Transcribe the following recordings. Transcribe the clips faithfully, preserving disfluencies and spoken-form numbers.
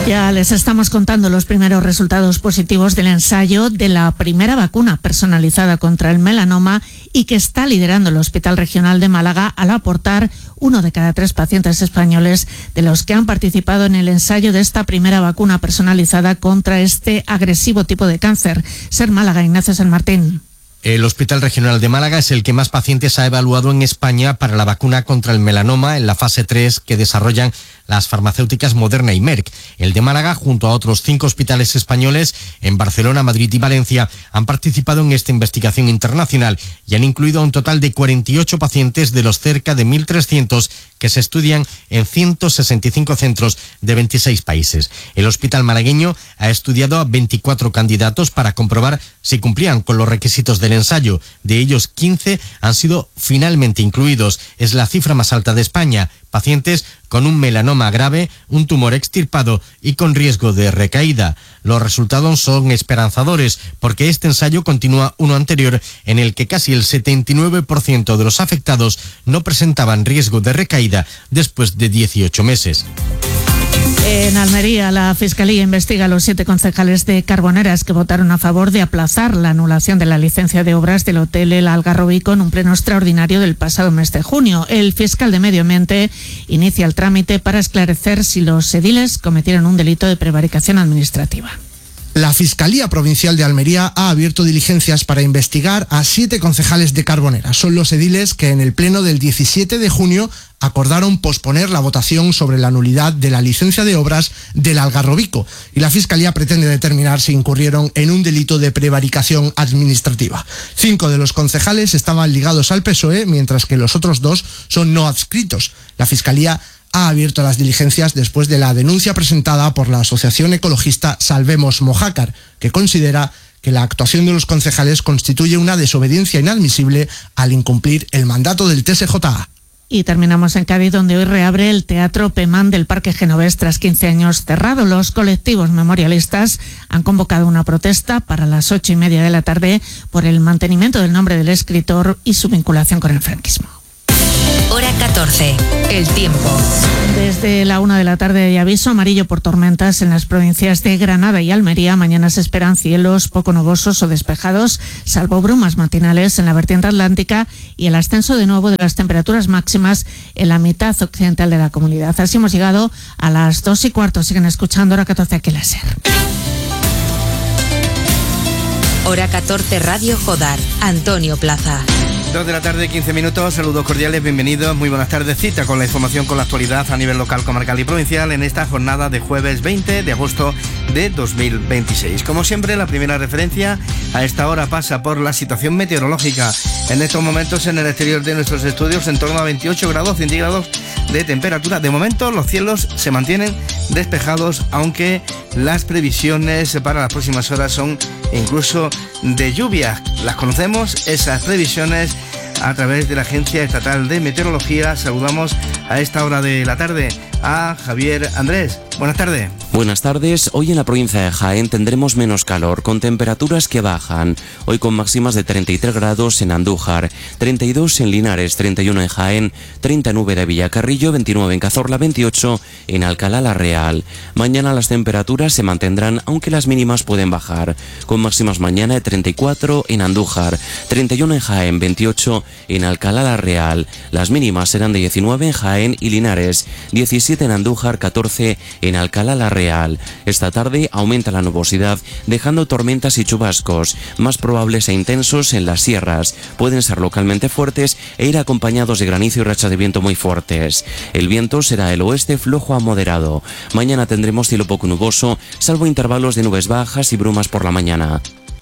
Ya les estamos contando los primeros resultados positivos del ensayo de la primera vacuna personalizada contra el melanoma y que está liderando el Hospital Regional de Málaga al aportar uno de cada tres pacientes españoles de los que han participado en el ensayo de esta primera vacuna personalizada contra este agresivo tipo de cáncer. Ser Málaga, Ignacio San Martín. El Hospital Regional de Málaga es el que más pacientes ha evaluado en España para la vacuna contra el melanoma en la fase tres que desarrollan las farmacéuticas Moderna y Merck. El de Málaga, junto a otros cinco hospitales españoles en Barcelona, Madrid y Valencia, han participado en esta investigación internacional y han incluido a un total de cuarenta y ocho pacientes de los cerca de mil trescientos que se estudian en ciento sesenta y cinco centros de veintiséis países. El hospital malagueño ha estudiado a veinticuatro candidatos para comprobar si cumplían con los requisitos del ensayo. De ellos, quince han sido finalmente incluidos. Es la cifra más alta de España. Pacientes con un melanoma grave, un tumor extirpado y con riesgo de recaída. Los resultados son esperanzadores porque este ensayo continúa uno anterior en el que casi el setenta y nueve por ciento de los afectados no presentaban riesgo de recaída después de dieciocho meses. En Almería, la Fiscalía investiga a los siete concejales de Carboneras que votaron a favor de aplazar la anulación de la licencia de obras del Hotel El Algarrobico en un pleno extraordinario del pasado mes de junio. El fiscal de Medio Ambiente inicia el trámite para esclarecer si los ediles cometieron un delito de prevaricación administrativa. La Fiscalía Provincial de Almería ha abierto diligencias para investigar a siete concejales de Carbonera. Son los ediles que en el pleno del diecisiete de junio acordaron posponer la votación sobre la nulidad de la licencia de obras del Algarrobico y la Fiscalía pretende determinar si incurrieron en un delito de prevaricación administrativa. Cinco de los concejales estaban ligados al P S O E, mientras que los otros dos son no adscritos. La Fiscalía ha abierto las diligencias después de la denuncia presentada por la asociación ecologista Salvemos Mojácar, que considera que la actuación de los concejales constituye una desobediencia inadmisible al incumplir el mandato del T S J A. Y terminamos en Cádiz, donde hoy reabre el Teatro Pemán del Parque Genovés tras quince años cerrado. Los colectivos memorialistas han convocado una protesta para las ocho y media de la tarde por el mantenimiento del nombre del escritor y su vinculación con el franquismo. Hora catorce, el tiempo. Desde la una de la tarde hay aviso amarillo por tormentas en las provincias de Granada y Almería. Mañana se esperan cielos poco nubosos o despejados, salvo brumas matinales en la vertiente atlántica y el ascenso de nuevo de las temperaturas máximas en la mitad occidental de la comunidad. Así hemos llegado a las dos y cuarto. Siguen escuchando Hora catorce aquí en la SER. Hora catorce, Radio Jodar. Antonio Plaza. dos de la tarde, quince minutos, saludos cordiales, bienvenidos, muy buenas tardes, cita con la información con la actualidad a nivel local, comarcal y provincial en esta jornada de jueves veinte de agosto de dos mil veintiséis. Como siempre, la primera referencia a esta hora pasa por la situación meteorológica. En estos momentos en el exterior de nuestros estudios en torno a veintiocho grados centígrados de temperatura. De momento los cielos se mantienen despejados, aunque las previsiones para las próximas horas son incluso de lluvia. Las conocemos, esas previsiones, a través de la Agencia Estatal de Meteorología. Saludamos a esta hora de la tarde a Javier Andrés. Buenas tardes. Buenas tardes. Hoy en la provincia de Jaén tendremos menos calor, con temperaturas que bajan. Hoy con máximas de treinta y tres grados en Andújar, treinta y dos en Linares, treinta y uno en Jaén, treinta y nueve de Villacarrillo, veintinueve en Cazorla, veintiocho en Alcalá la Real. Mañana las temperaturas se mantendrán, aunque las mínimas pueden bajar, con máximas mañana de treinta y cuatro en Andújar, treinta y uno en Jaén, veintiocho en Alcalá la Real. Las mínimas serán de diecinueve en Jaén y Linares, diecisiete en Andújar, catorce en Alcalá la Real. Esta tarde aumenta la nubosidad, dejando tormentas y chubascos, más probables e intensos en las sierras. Pueden ser localmente fuertes e ir acompañados de granizo y rachas de viento muy fuertes. El viento será del oeste flojo a moderado. Mañana tendremos cielo poco nuboso, salvo intervalos de nubes bajas y brumas por la mañana.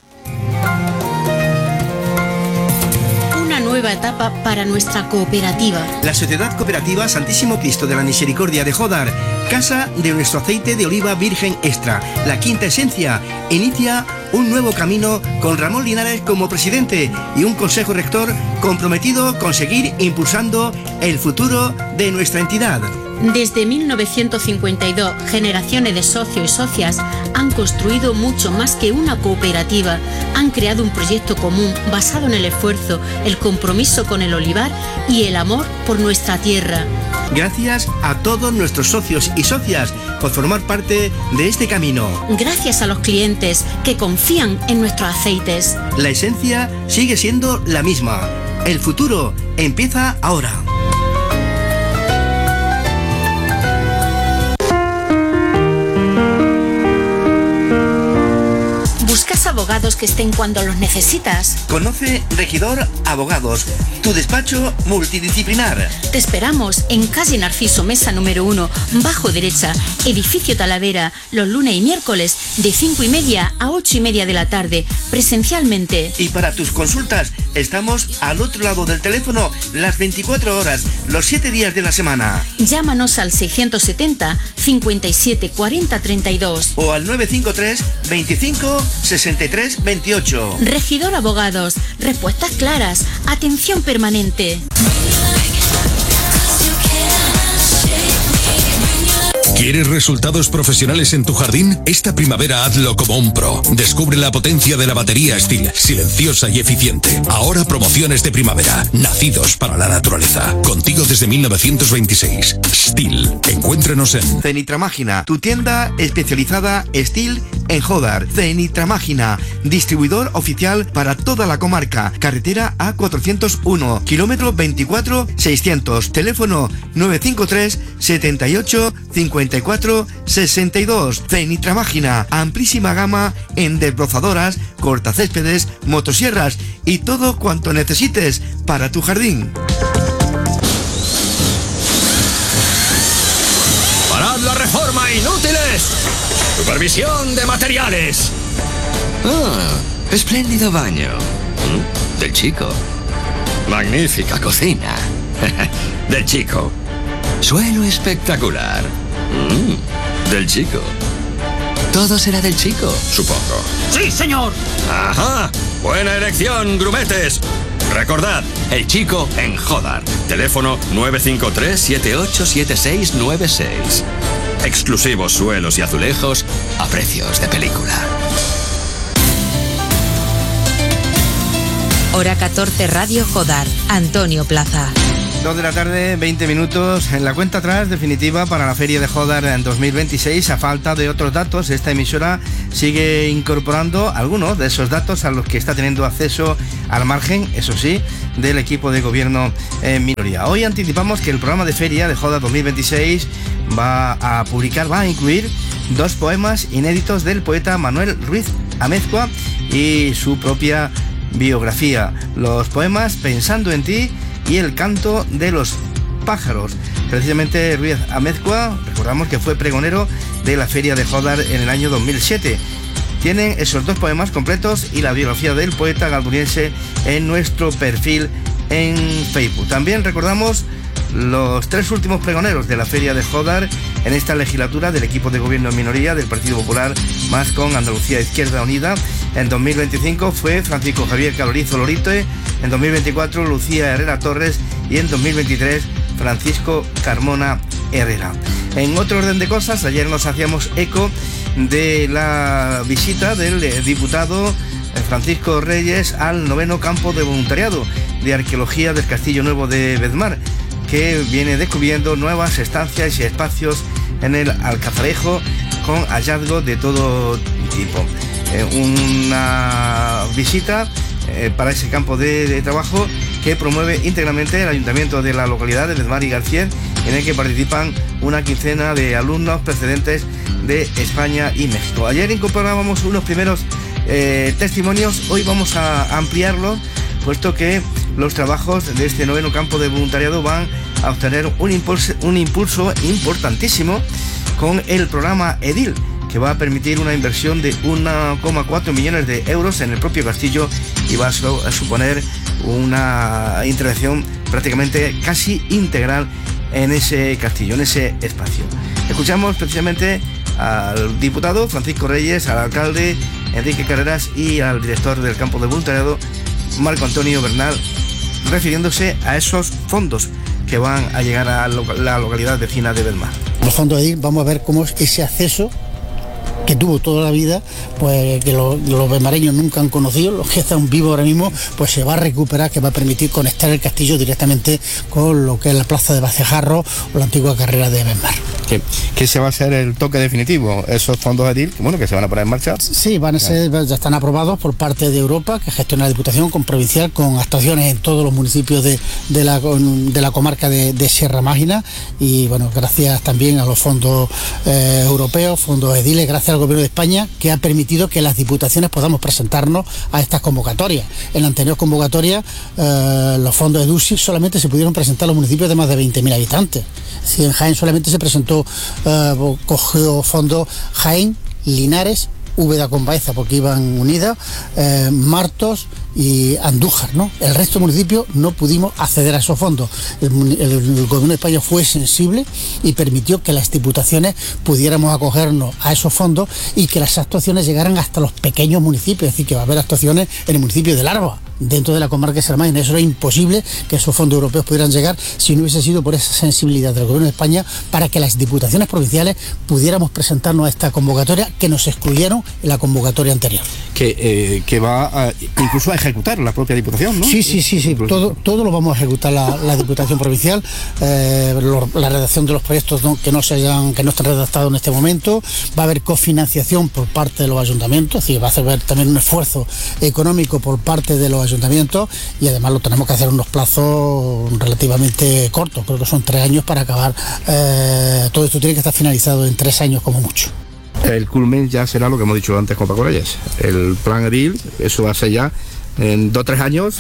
Nueva etapa para nuestra cooperativa. La Sociedad Cooperativa Santísimo Cristo de la Misericordia de Jodar, casa de nuestro aceite de oliva virgen extra, la quinta esencia, inicia un nuevo camino con Ramón Linares como presidente y un consejo rector comprometido con seguir impulsando el futuro de nuestra entidad. Desde mil novecientos cincuenta y dos, generaciones de socios y socias han construido mucho más que una cooperativa. Han creado un proyecto común basado en el esfuerzo, el compromiso con el olivar y el amor por nuestra tierra. Gracias a todos nuestros socios y socias por formar parte de este camino. Gracias a los clientes que confían en nuestros aceites. La esencia sigue siendo la misma. El futuro empieza ahora. ¿Buscas abogados que estén cuando los necesitas? Conoce Regidor Abogados, tu despacho multidisciplinar. Te esperamos en calle Narciso Mesa número uno, bajo derecha, edificio Talavera, los lunes y miércoles de cinco y media a ocho y media de la tarde, presencialmente. Y para tus consultas, estamos al otro lado del teléfono las veinticuatro horas, los siete días de la semana. Llámanos al seiscientos setenta, cincuenta y siete, cuarenta, treinta y dos. O al nueve cinco tres, veinticinco, sesenta y tres, veintiocho. Regidor Abogados, respuestas claras, atención permanente. ¿Quieres resultados profesionales en tu jardín? Esta primavera hazlo como un pro. Descubre la potencia de la batería Stihl, silenciosa y eficiente. Ahora promociones de primavera, nacidos para la naturaleza. Contigo desde mil novecientos veintiséis. Stihl. Encuéntrenos en Cenitramágina, tu tienda especializada Stihl en Jódar. Cenitramágina, distribuidor oficial para toda la comarca. Carretera A cuatrocientos uno, kilómetro veinticuatro seiscientos. Teléfono nueve cinco tres, setenta y ocho, cincuenta y cuatro, sesenta y dos. Cenitramágina, amplísima gama en desbrozadoras, cortacéspedes, motosierras y todo cuanto necesites para tu jardín. ¡Parad la reforma, inútiles! ¡Supervisión de materiales! Ah, espléndido baño. ¿Mm? Del chico. Magnífica cocina. Del chico. Suelo espectacular. Mm, del chico. Todo será del chico, supongo. ¡Sí, señor! ¡Ajá! Buena elección, grumetes. Recordad, el chico en Jódar. Teléfono nueve cinco tres, siete ocho siete seis nueve seis. Exclusivos suelos y azulejos a precios de película. Hora catorce Radio Jódar, Antonio Plaza. dos de la tarde, veinte minutos. En la cuenta atrás definitiva para la Feria de Jódar en dos mil veintiséis. A falta de otros datos, esta emisora sigue incorporando algunos de esos datos a los que está teniendo acceso al margen, eso sí, del equipo de gobierno en minoría. Hoy anticipamos que el programa de Feria de Jódar dos mil veintiséis va a publicar, va a incluir dos poemas inéditos del poeta Manuel Ruiz Amezcua y su propia biografía. Los poemas Pensando en ti y El canto de los pájaros. Precisamente Ruiz Amezcua, recordamos que fue pregonero de la Feria de Jódar en el año dos mil siete. Tienen esos dos poemas completos y la biografía del poeta galburiense en nuestro perfil en Facebook. También recordamos los tres últimos pregoneros de la Feria de Jódar en esta legislatura del equipo de gobierno en minoría del Partido Popular, más con Andalucía Izquierda Unida. En dos mil veinticinco fue Francisco Javier Calorizo Lorite, en dos mil veinticuatro Lucía Herrera Torres y en dos mil veintitrés Francisco Carmona Herrera. En otro orden de cosas, ayer nos hacíamos eco de la visita del diputado Francisco Reyes al noveno campo de voluntariado de arqueología del Castillo Nuevo de Bedmar, que viene descubriendo nuevas estancias y espacios en el Alcazarejo con hallazgos de todo tipo. Eh, una visita eh, para ese campo de, de trabajo que promueve íntegramente el Ayuntamiento de la localidad de Bedmar y García, en el que participan una quincena de alumnos procedentes de España y México. Ayer incorporábamos unos primeros eh, testimonios, hoy vamos a ampliarlo, puesto que los trabajos de este noveno campo de voluntariado van a obtener un impulso, un impulso importantísimo con el programa EDIL, que va a permitir una inversión de uno coma cuatro millones de euros en el propio castillo y va a suponer una intervención prácticamente casi integral en ese castillo, en ese espacio. Escuchamos precisamente al diputado Francisco Reyes, al alcalde Enrique Carreras y al director del campo de voluntariado Marco Antonio Bernal, refiriéndose a esos fondos que van a llegar a la localidad vecina de Bedmar. Los fondos EDIL, vamos a ver cómo es ese acceso que tuvo toda la vida, pues que lo, los bedmareños nunca han conocido, los que están vivos ahora mismo, pues se va a recuperar, que va a permitir conectar el castillo directamente con lo que es la plaza de Bacejarro o la antigua carrera de Bedmar. ¿Qué, ¿Qué se va a ser el toque definitivo? Esos fondos EDIL, bueno, que se van a poner en marcha. Sí, van a ser, ya están aprobados por parte de Europa, que gestiona la Diputación con provincial, con actuaciones en todos los municipios de, de, la, de la comarca de, de Sierra Mágina, y bueno, gracias también a los fondos eh, europeos, fondos EDIL, gracias al Gobierno de España, que ha permitido que las diputaciones podamos presentarnos a estas convocatorias. En la anterior convocatoria, eh, los fondos EDUSI solamente se pudieron presentar a los municipios de más de veinte mil habitantes. Si en Jaén solamente se presentó, eh, cogió fondos Jaén, Linares, Úbeda con Baeza, porque iban unidas, eh, Martos y Andújar, ¿no? El resto de municipios no pudimos acceder a esos fondos. El, el, el Gobierno de España fue sensible y permitió que las diputaciones pudiéramos acogernos a esos fondos y que las actuaciones llegaran hasta los pequeños municipios, es decir, que va a haber actuaciones en el municipio de Larva, dentro de la comarca de Sierra Mágina. Eso era imposible que esos fondos europeos pudieran llegar si no hubiese sido por esa sensibilidad del Gobierno de España para que las diputaciones provinciales pudiéramos presentarnos a esta convocatoria, que nos excluyeron en la convocatoria anterior. Que, eh, que va a, incluso a ejecutar la propia Diputación, ¿no? Sí, sí, sí, sí. Todo, todo lo vamos a ejecutar la, la Diputación Provincial. Eh, lo, la redacción de los proyectos no, que no se hayan, que no estén redactados en este momento. Va a haber cofinanciación por parte de los ayuntamientos, es decir, va a haber también un esfuerzo económico por parte de los ayuntamientos, y además lo tenemos que hacer en unos plazos relativamente cortos, creo que son tres años para acabar. Eh, todo esto tiene que estar finalizado en tres años como mucho. El culmen ya será lo que hemos dicho antes con Paco Reyes, el plan EDIL, eso va a ser ya en dos o tres años,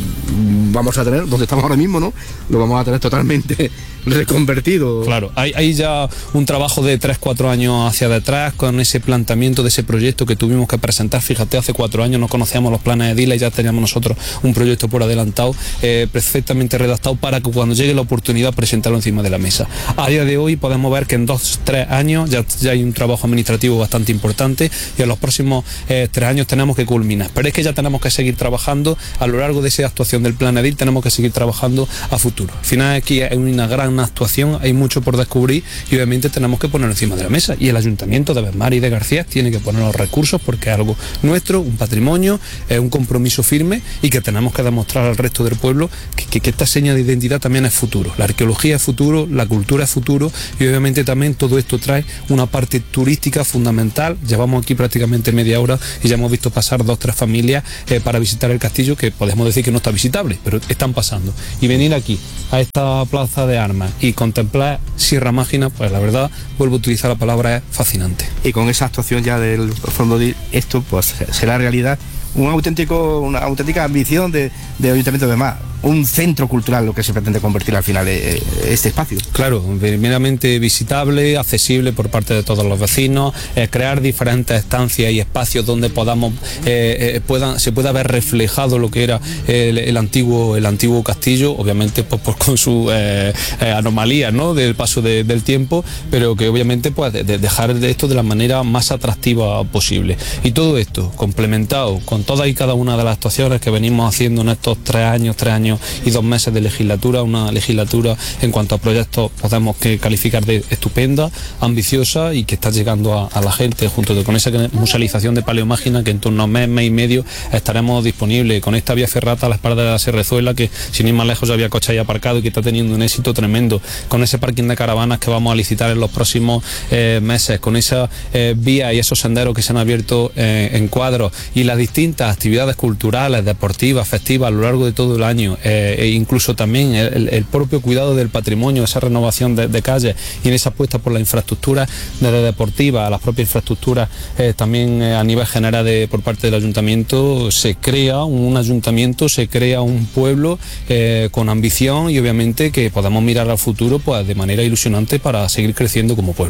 vamos a tener, donde estamos ahora mismo, ¿no? Lo vamos a tener totalmente reconvertido. Claro, hay, hay ya un trabajo de tres cuatro años hacia detrás con ese planteamiento de ese proyecto que tuvimos que presentar. Fíjate, hace cuatro años no conocíamos los planes EDIL y ya teníamos nosotros un proyecto por adelantado, eh, perfectamente redactado para que cuando llegue la oportunidad presentarlo encima de la mesa. A día de hoy podemos ver que en dos tres años ya, ya hay un trabajo administrativo bastante importante, y en los próximos eh, tres años tenemos que culminar. Pero es que ya tenemos que seguir trabajando a lo largo de esa actuación del plan EDIL, tenemos que seguir trabajando a futuro. Al final aquí hay una gran actuación, hay mucho por descubrir, y obviamente tenemos que ponerlo encima de la mesa, y el Ayuntamiento de Bedmar y de García tiene que poner los recursos, porque es algo nuestro, un patrimonio, es un compromiso firme, y que tenemos que demostrar al resto del pueblo que, que, que esta seña de identidad también es futuro. La arqueología es futuro, la cultura es futuro, y obviamente también todo esto trae una parte turística fundamental. Llevamos aquí prácticamente media hora y ya hemos visto pasar dos tres familias eh, para visitar el castillo, que podemos decir que no está visitable, pero están pasando, y venir aquí a esta plaza de armas y contemplar Sierra Mágina, pues la verdad, vuelvo a utilizar la palabra, es fascinante. Y con esa actuación ya del fondo de esto, pues será realidad un auténtico, una auténtica ambición de, de Ayuntamiento de Bedmar, un centro cultural, lo que se pretende convertir al final eh, este espacio. Claro, meramente visitable, accesible por parte de todos los vecinos, eh, crear diferentes estancias y espacios donde podamos eh, eh, puedan, se pueda ver reflejado lo que era el, el antiguo el antiguo castillo, obviamente pues, pues con sus eh, eh, anomalías, ¿no?, del paso de, del tiempo, pero que obviamente pues de, de dejar de esto de la manera más atractiva posible. Y todo esto complementado con todas y cada una de las actuaciones que venimos haciendo en estos tres años, tres años y dos meses de legislatura, una legislatura en cuanto a proyectos podemos que calificar de estupenda, ambiciosa, y que está llegando a, a la gente, junto con esa musealización de Paleomágina, que en torno a un mes, mes y medio estaremos disponibles, con esta vía ferrata a la espalda de la Serrezuela, que sin ir más lejos ya había coches ahí aparcados y que está teniendo un éxito tremendo, con ese parking de caravanas que vamos a licitar en los próximos eh, meses, con esa eh, vía y esos senderos que se han abierto eh, en cuadros, y las distintas actividades culturales, deportivas, festivas a lo largo de todo el año, eh, e incluso también el, el propio cuidado del patrimonio, esa renovación de, de calles, y en esa apuesta por la infraestructura desde deportiva a las propias infraestructuras eh, también eh, a nivel general de, por parte del ayuntamiento, se crea un ayuntamiento, se crea un pueblo eh, con ambición, y obviamente que podamos mirar al futuro pues de manera ilusionante para seguir creciendo como pueblo.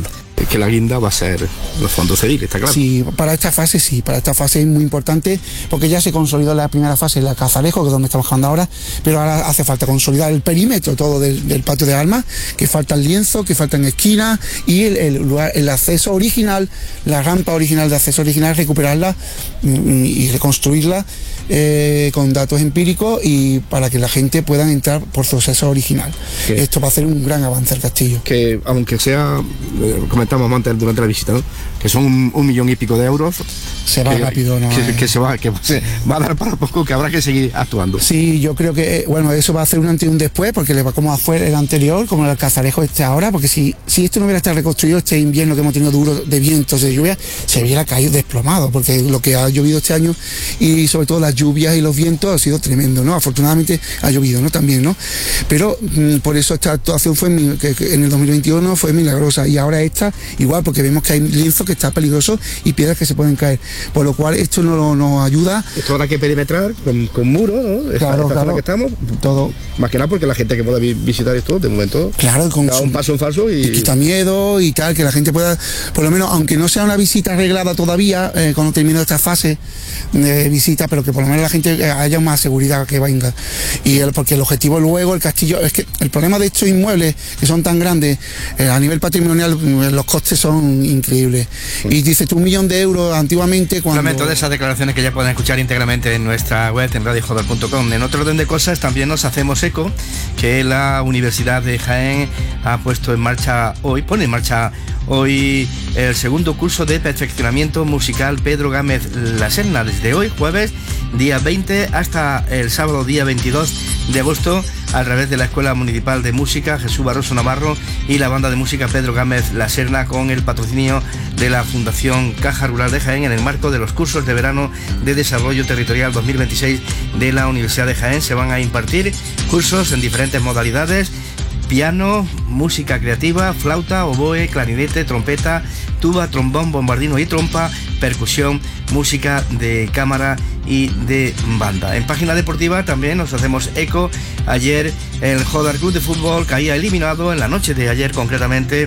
que la guinda va a ser los fondos Sedil, está claro. Sí, para esta fase sí, para esta fase es muy importante porque ya se consolidó la primera fase, la Cazarejo, que es donde estamos trabajando ahora, pero ahora hace falta consolidar el perímetro todo del, del patio de armas, que faltan lienzos, que faltan esquinas y el, el, lugar, el acceso original, la rampa original de acceso original, recuperarla y reconstruirla eh, con datos empíricos y para que la gente pueda entrar por su acceso original. ¿Qué? Esto va a hacer un gran avance al castillo. Que aunque sea, eh, comentamos antes durante la visita, ¿no? Que son un, un millón y pico de euros. Se va que, rápido, ¿no? Que, que se va, que se va a dar para poco, que habrá que seguir actuando. Sí, yo creo que, bueno, eso va a hacer un antes y un después, porque le va como fue el anterior, como el Alcazarejo este ahora, porque si, si esto no hubiera estado reconstruido este invierno que hemos tenido duro de vientos, de lluvia, se hubiera caído desplomado, porque lo que ha llovido este año y sobre todo las lluvias y los vientos ha sido tremendo, ¿no? Afortunadamente ha llovido, ¿no? También, ¿no? Pero mmm, por eso esta actuación fue que, que en el dos mil veintiuno fue milagrosa y ahora esta igual, porque vemos que hay lienzos que está peligroso y piedras que se pueden caer, por lo cual esto nos, nos ayuda. Esto habrá que perimetrar con, con muros, ¿no? Esta, claro, esta claro. Que estamos, todo. Más que nada porque la gente que pueda visitar esto, de momento, claro, con da un paso en falso y... y quita miedo y tal, que la gente pueda, por lo menos, aunque no sea una visita arreglada todavía, eh, cuando termine esta fase de visita, pero que por lo menos la gente haya más seguridad que venga. Y el, porque el objetivo luego, el castillo, es que el problema de estos inmuebles, que son tan grandes, eh, a nivel patrimonial, los costes son increíbles. Y dices tú, un millón de euros antiguamente cuando... Lamento de esas declaraciones que ya pueden escuchar íntegramente en nuestra web, en radio joder punto com. En otro orden de cosas, también nos hacemos eco que la Universidad de Jaén ha puesto en marcha hoy, pone en marcha hoy el segundo curso de perfeccionamiento musical Pedro Gámez La Serna, desde hoy, jueves, día veinte, hasta el sábado, día veintidós de agosto, a través de la Escuela Municipal de Música Jesús Barroso Navarro y la banda de música Pedro Gámez La Serna, con el patrocinio de la Fundación Caja Rural de Jaén, en el marco de los cursos de verano de Desarrollo Territorial dos mil veintiséis de la Universidad de Jaén. Se van a impartir cursos en diferentes modalidades: piano, música creativa, flauta, oboe, clarinete, trompeta, tuba, trombón, bombardino y trompa, percusión, música de cámara y de banda. En página deportiva también nos hacemos eco. Ayer el Jodar Club de Fútbol caía eliminado, en la noche de ayer concretamente,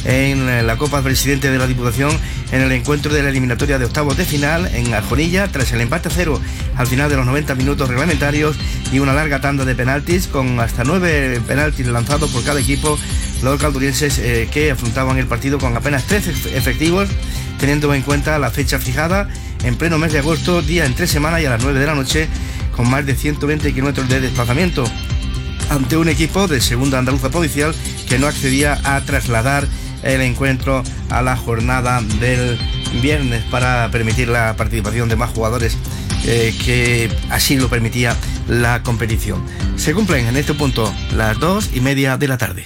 en la Copa Presidente de la Diputación, en el encuentro de la eliminatoria de octavos de final en Arjonilla, tras el empate a cero al final de los noventa minutos reglamentarios y una larga tanda de penaltis, con hasta nueve penaltis lanzados por cada equipo. Los caldurienses eh, que afrontaban el partido con apenas tres efectivos, teniendo en cuenta la fecha fijada en pleno mes de agosto, día en tres semanas y a las nueve de la noche, con más de ciento veinte kilómetros de desplazamiento, ante un equipo de segunda andaluza provincial que no accedía a trasladar el encuentro a la jornada del viernes para permitir la participación de más jugadores, eh, que así lo permitía la competición. Se cumplen en este punto las dos y media de la tarde.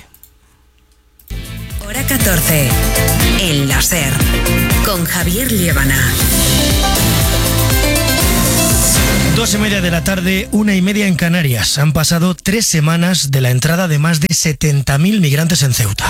Hora catorce, el láser, con Javier Liébana. Dos y media de la tarde, una y media en Canarias. Han pasado tres semanas de la entrada de más de setenta mil migrantes en Ceuta.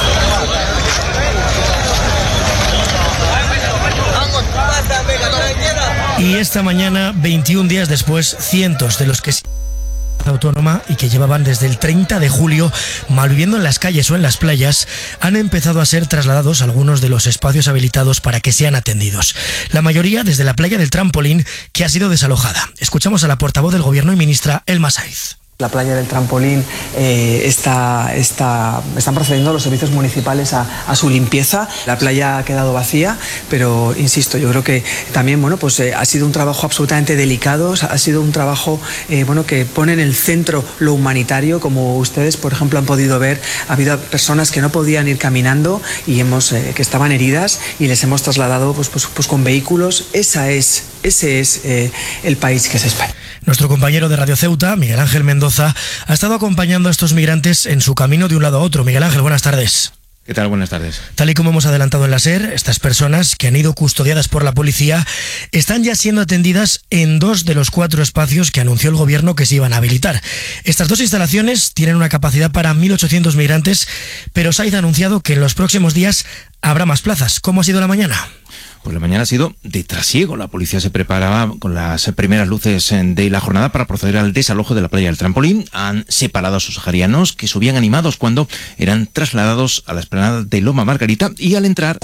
Y esta mañana, veintiún días después, cientos de los que autónoma y que llevaban desde el treinta de julio malviviendo en las calles o en las playas, han empezado a ser trasladados a algunos de los espacios habilitados para que sean atendidos. La mayoría desde la playa del Trampolín, que ha sido desalojada. Escuchamos a la portavoz del Gobierno y ministra Elma Saiz. La playa del Trampolín eh, está, está, están procediendo los servicios municipales a, a su limpieza. La playa ha quedado vacía, pero insisto, yo creo que también bueno, pues, eh, ha sido un trabajo absolutamente delicado, ha sido un trabajo eh, bueno, que pone en el centro lo humanitario. Como ustedes, por ejemplo, han podido ver, ha habido personas que no podían ir caminando y hemos, eh, que estaban heridas y les hemos trasladado pues, pues, pues, con vehículos. Esa es, ese es eh, el país que es España. Nuestro compañero de Radio Ceuta, Miguel Ángel Mendoza, ha estado acompañando a estos migrantes en su camino de un lado a otro. Miguel Ángel, buenas tardes. ¿Qué tal? Buenas tardes. Tal y como hemos adelantado en la SER, estas personas que han ido custodiadas por la policía están ya siendo atendidas en dos de los cuatro espacios que anunció el Gobierno que se iban a habilitar. Estas dos instalaciones tienen una capacidad para mil ochocientos migrantes, pero Saiz ha anunciado que en los próximos días habrá más plazas. ¿Cómo ha sido la mañana? Pues la mañana ha sido de trasiego. La policía se preparaba con las primeras luces de la jornada para proceder al desalojo de la playa del Trampolín. Han separado a sus saharianos, que subían animados cuando eran trasladados a la explanada de Loma Margarita, y al entrar...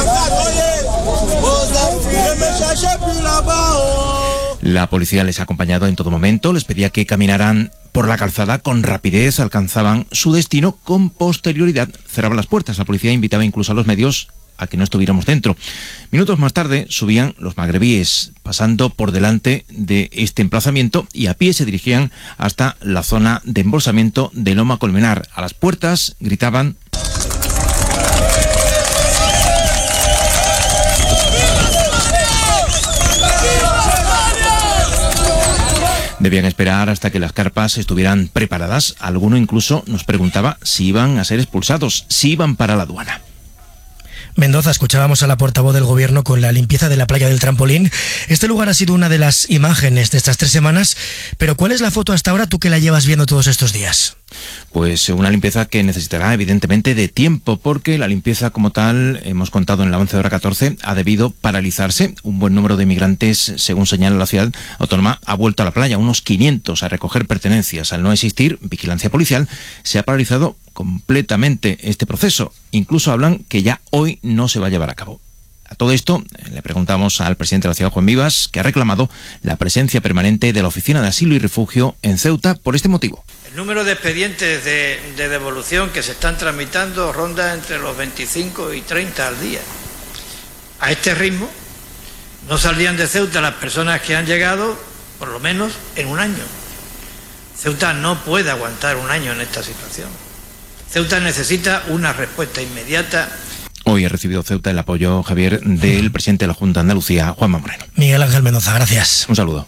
La policía les ha acompañado en todo momento, les pedía que caminaran por la calzada con rapidez, alcanzaban su destino con posterioridad, cerraban las puertas. La policía invitaba incluso a los medios a que no estuviéramos dentro. Minutos más tarde subían los magrebíes, pasando por delante de este emplazamiento, y a pie se dirigían hasta la zona de embolsamiento de Loma Colmenar. A las puertas gritaban: debían esperar hasta que las carpas estuvieran preparadas. Alguno incluso nos preguntaba si iban a ser expulsados, si iban para la aduana. Mendoza, escuchábamos a la portavoz del Gobierno con la limpieza de la playa del Trampolín. Este lugar ha sido una de las imágenes de estas tres semanas, pero ¿cuál es la foto hasta ahora, tú que la llevas viendo todos estos días? Pues una limpieza que necesitará evidentemente de tiempo, porque la limpieza como tal, hemos contado en la once hora catorce, ha debido paralizarse. Un buen número de migrantes, según señala la ciudad autónoma, ha vuelto a la playa, unos quinientos, a recoger pertenencias. Al no existir vigilancia policial, se ha paralizado completamente este proceso. Incluso hablan que ya hoy no se va a llevar a cabo. A todo esto le preguntamos al presidente de la ciudad, Juan Vivas, que ha reclamado la presencia permanente de la Oficina de Asilo y Refugio en Ceuta por este motivo. El número de expedientes de, de devolución que se están tramitando ronda entre los veinticinco y treinta al día. A este ritmo no saldrían de Ceuta las personas que han llegado por lo menos en un año. Ceuta no puede aguantar un año en esta situación. Ceuta necesita una respuesta inmediata. Hoy ha recibido Ceuta el apoyo, Javier, del presidente de la Junta de Andalucía, Juanma Moreno. Miguel Ángel Mendoza, gracias. Un saludo.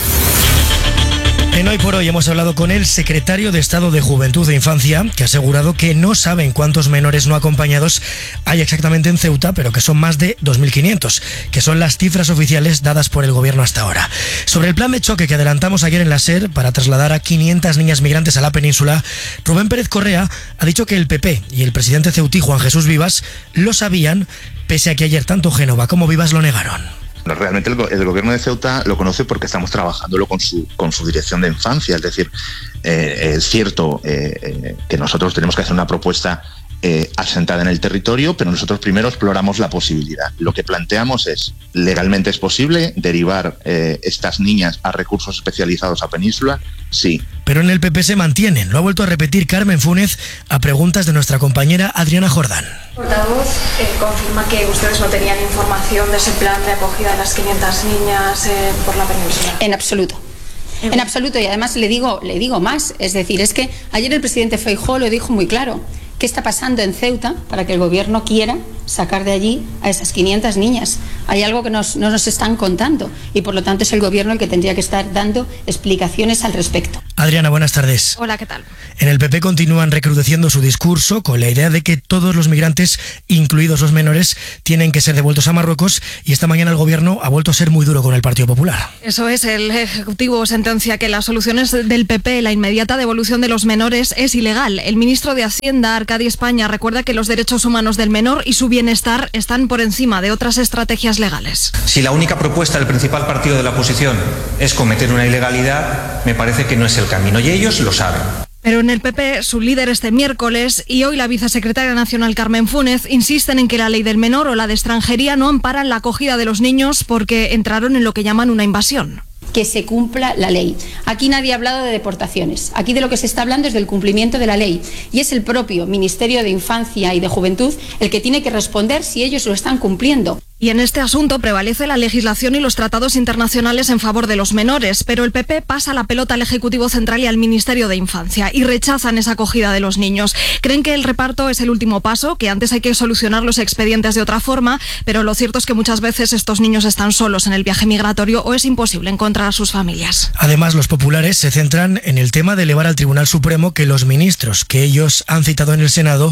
En Hoy por Hoy hemos hablado con el secretario de Estado de Juventud e Infancia, que ha asegurado que no saben cuántos menores no acompañados hay exactamente en Ceuta, pero que son más de dos mil quinientos, que son las cifras oficiales dadas por el gobierno hasta ahora. Sobre el plan de choque que adelantamos ayer en la SER para trasladar a quinientas niñas migrantes a la península, Rubén Pérez Correa ha dicho que el P P y el presidente ceutí, Juan Jesús Vivas, lo sabían, pese a que ayer tanto Génova como Vivas lo negaron. Realmente el, el gobierno de Ceuta lo conoce porque estamos trabajándolo con su, con su dirección de infancia. Es decir, eh, es cierto eh, eh, que nosotros tenemos que hacer una propuesta eh, asentada en el territorio, pero nosotros primero exploramos la posibilidad. Lo que planteamos es, legalmente es posible derivar eh, estas niñas a recursos especializados a Península, sí. Pero en el P P se mantienen. Lo ha vuelto a repetir Carmen Fúnez a preguntas de nuestra compañera Adriana Jordán. El portavoz eh, confirma que ustedes no tenían información de ese plan de acogida de las quinientas niñas eh, por la península. En absoluto. En absoluto. Y además le digo, le digo más. Es decir, es que ayer el presidente Feijóo lo dijo muy claro. ¿Qué está pasando en Ceuta para que el gobierno quiera sacar de allí a esas quinientas niñas? Hay algo que nos, no nos están contando y por lo tanto es el gobierno el que tendría que estar dando explicaciones al respecto. Adriana, buenas tardes. Hola, ¿qué tal? En el P P continúan recrudeciendo su discurso con la idea de que todos los migrantes, incluidos los menores, tienen que ser devueltos a Marruecos, y esta mañana el gobierno ha vuelto a ser muy duro con el Partido Popular. Eso es, el Ejecutivo sentencia que las soluciones del P P, la inmediata devolución de los menores, es ilegal. El ministro de Hacienda, Arcadi España, recuerda que los derechos humanos del menor y su bienestar están por encima de otras estrategias legales. Si la única propuesta del principal partido de la oposición es cometer una ilegalidad, me parece que no es el camino, y ellos lo saben. Pero en el P P, su líder este miércoles y hoy la vicesecretaria nacional Carmen Fúnez insisten en que la ley del menor o la de extranjería no amparan la acogida de los niños porque entraron en lo que llaman una invasión. Que se cumpla la ley. Aquí nadie ha hablado de deportaciones. Aquí de lo que se está hablando es del cumplimiento de la ley. Y es el propio Ministerio de Infancia y de Juventud el que tiene que responder si ellos lo están cumpliendo. Y en este asunto prevalece la legislación y los tratados internacionales en favor de los menores, pero el P P pasa la pelota al Ejecutivo Central y al Ministerio de Infancia y rechazan esa acogida de los niños. Creen que el reparto es el último paso, que antes hay que solucionar los expedientes de otra forma, pero lo cierto es que muchas veces estos niños están solos en el viaje migratorio o es imposible encontrar a sus familias. Además, los populares se centran en el tema de elevar al Tribunal Supremo que los ministros que ellos han citado en el Senado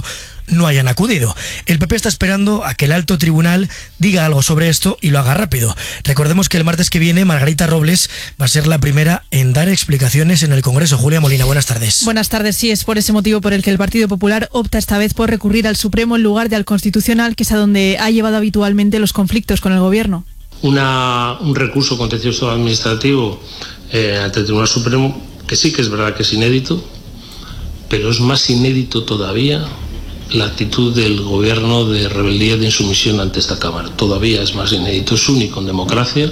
no hayan acudido. El P P está esperando a que el alto tribunal diga algo sobre esto y lo haga rápido. Recordemos que el martes que viene Margarita Robles va a ser la primera en dar explicaciones en el Congreso. Julia Molina, buenas tardes. Buenas tardes. Sí, es por ese motivo por el que el Partido Popular opta esta vez por recurrir al Supremo en lugar de al Constitucional, que es a donde ha llevado habitualmente los conflictos con el Gobierno. Una, un recurso contencioso administrativo eh, ante el Tribunal Supremo, que sí que es verdad que es inédito, pero es más inédito todavía la actitud del Gobierno de rebeldía, de insumisión ante esta Cámara. Todavía es más inédito, es único en democracia.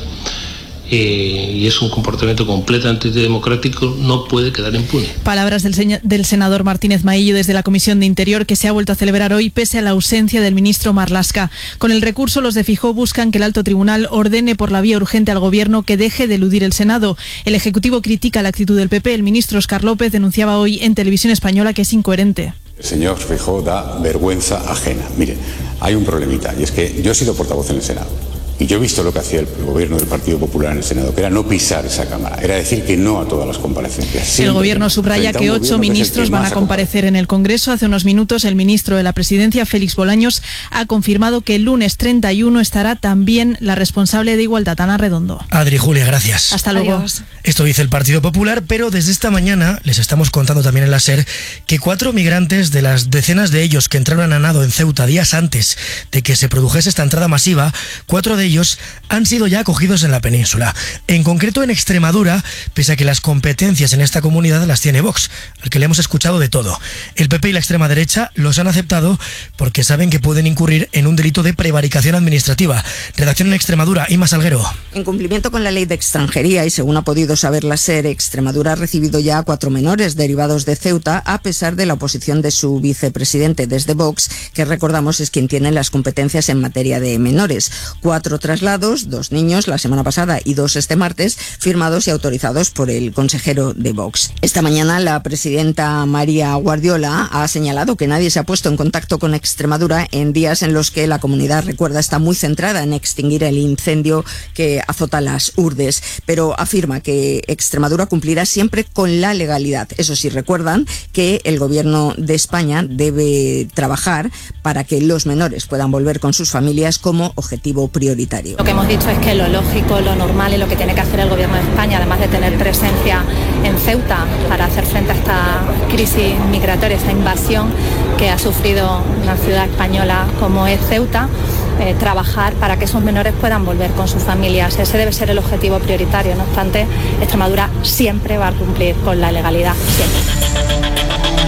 Eh, y es un comportamiento completamente antidemocrático, no puede quedar impune. Palabras del, señor, del senador Martínez Maillo desde la Comisión de Interior, que se ha vuelto a celebrar hoy pese a la ausencia del ministro Marlaska. Con el recurso, los de Feijóo buscan que el alto tribunal ordene por la vía urgente al Gobierno que deje de eludir el Senado. El Ejecutivo critica la actitud del P P. El ministro Óscar López denunciaba hoy en Televisión Española que es incoherente. El señor Feijóo da vergüenza ajena. Mire, hay un problemita, y es que yo he sido portavoz en el Senado. Y yo he visto lo que hacía el gobierno del Partido Popular en el Senado, que era no pisar esa Cámara, era decir que no a todas las comparecencias. Siempre el gobierno subraya que ocho ministros van a comparecer en el Congreso. Hace unos minutos el ministro de la Presidencia, Félix Bolaños, ha confirmado que el lunes treinta y uno estará también la responsable de Igualdad, Ana Redondo. Adri, Julia, gracias. Hasta luego. Adiós. Esto dice el Partido Popular, pero desde esta mañana les estamos contando también en la SER que cuatro migrantes de las decenas de ellos que entraron a nado en Ceuta días antes de que se produjese esta entrada masiva, cuatro de ellos han sido ya acogidos en la península. En concreto en Extremadura, pese a que las competencias en esta comunidad las tiene Vox, al que le hemos escuchado de todo. El P P y la extrema derecha los han aceptado porque saben que pueden incurrir en un delito de prevaricación administrativa. Redacción en Extremadura, Inma Salguero. En cumplimiento con la ley de extranjería y según ha podido saber la SER, Extremadura ha recibido ya a cuatro menores derivados de Ceuta a pesar de la oposición de su vicepresidente desde Vox, que recordamos es quien tiene las competencias en materia de menores. Cuatro traslados, dos niños la semana pasada y dos este martes, firmados y autorizados por el consejero de Vox. Esta mañana la presidenta María Guardiola ha señalado que nadie se ha puesto en contacto con Extremadura en días en los que la comunidad, recuerda, está muy centrada en extinguir el incendio que azota las urdes, pero afirma que Extremadura cumplirá siempre con la legalidad. Eso sí, recuerdan que el gobierno de España debe trabajar para que los menores puedan volver con sus familias como objetivo prioritario. Lo que hemos dicho es que lo lógico, lo normal y lo que tiene que hacer el Gobierno de España, además de tener presencia en Ceuta para hacer frente a esta crisis migratoria, esta invasión que ha sufrido una ciudad española como es Ceuta, eh, trabajar para que esos menores puedan volver con sus familias. Ese debe ser el objetivo prioritario. No obstante, Extremadura siempre va a cumplir con la legalidad. Siempre.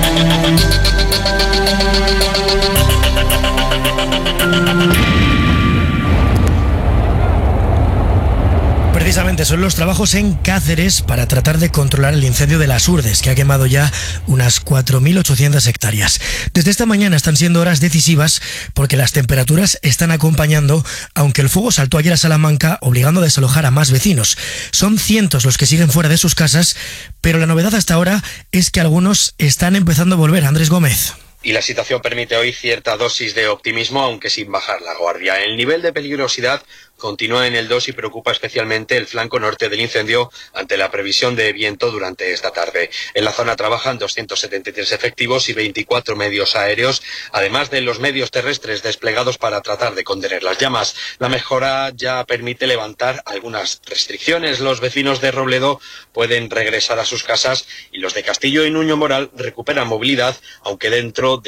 Precisamente son los trabajos en Cáceres para tratar de controlar el incendio de las Urdes, que ha quemado ya unas cuatro mil ochocientas hectáreas. Desde esta mañana están siendo horas decisivas porque las temperaturas están acompañando, aunque el fuego saltó ayer a Salamanca obligando a desalojar a más vecinos. Son cientos los que siguen fuera de sus casas, pero la novedad hasta ahora es que algunos están empezando a volver. Andrés Gómez. Y la situación permite hoy cierta dosis de optimismo, aunque sin bajar la guardia. El nivel de peligrosidad continúa en el dos y preocupa especialmente el flanco norte del incendio ante la previsión de viento durante esta tarde. En la zona trabajan doscientos setenta y tres efectivos y veinticuatro medios aéreos, además de los medios terrestres desplegados para tratar de contener las llamas. La mejora ya permite levantar algunas restricciones. Los vecinos de Robledo pueden regresar a sus casas y los de Castillo y Nuño Moral recuperan movilidad, aunque dentro de